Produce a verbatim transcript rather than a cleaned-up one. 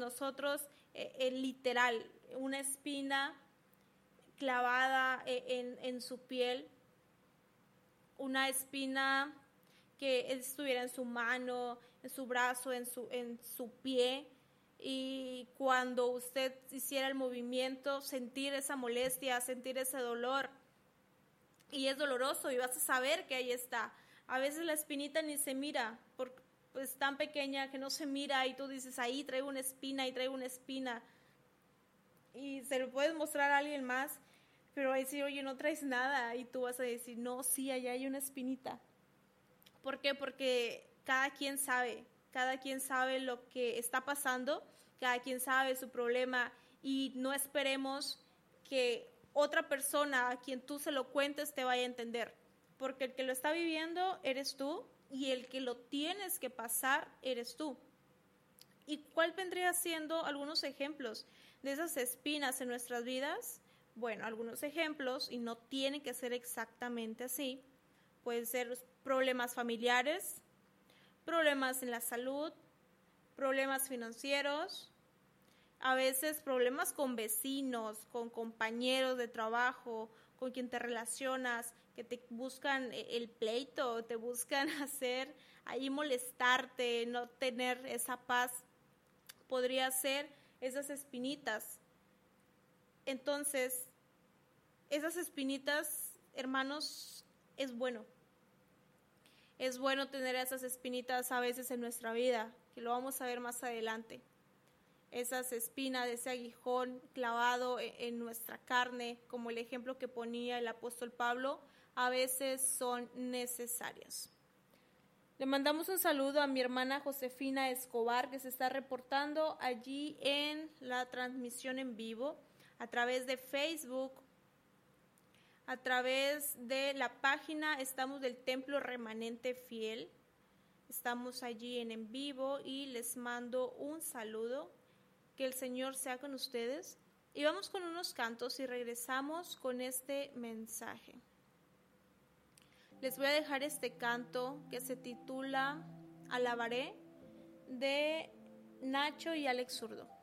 nosotros eh, eh, literal, una espina clavada en, en su piel, una espina que estuviera en su mano, en su brazo, en su, en su pie, y cuando usted hiciera el movimiento, sentir esa molestia, sentir ese dolor, y es doloroso y vas a saber que ahí está. A veces la espinita ni se mira, porque es tan pequeña que no se mira, y tú dices, ahí traigo una espina, ahí traigo una espina, y se lo puedes mostrar a alguien más, pero va a decir, oye, no traes nada, y tú vas a decir, no, sí, allá hay una espinita. ¿Por qué? Porque cada quien sabe, cada quien sabe lo que está pasando, cada quien sabe su problema, y no esperemos que otra persona a quien tú se lo cuentes te vaya a entender, porque el que lo está viviendo eres tú, y el que lo tienes que pasar eres tú. ¿Y cuál vendría siendo algunos ejemplos de esas espinas en nuestras vidas? Bueno, algunos ejemplos, y no tienen que ser exactamente así, pueden ser problemas familiares, problemas en la salud, problemas financieros, a veces problemas con vecinos, con compañeros de trabajo, con quien te relacionas, que te buscan el pleito, te buscan hacer ahí molestarte, no tener esa paz. Podría ser esas espinitas. Entonces, esas espinitas, hermanos, es bueno. Es bueno tener esas espinitas a veces en nuestra vida, que lo vamos a ver más adelante. Esas espinas, ese aguijón clavado en nuestra carne, como el ejemplo que ponía el apóstol Pablo, a veces son necesarias. Le mandamos un saludo a mi hermana Josefina Escobar, que se está reportando allí en la transmisión en vivo a través de Facebook, a través de la página Estamos del Templo Remanente Fiel. Estamos allí en en vivo y les mando un saludo. Que el Señor sea con ustedes. Y vamos con unos cantos y regresamos con este mensaje. Les voy a dejar este canto que se titula Alabaré, de Nacho y Alex Zurdo.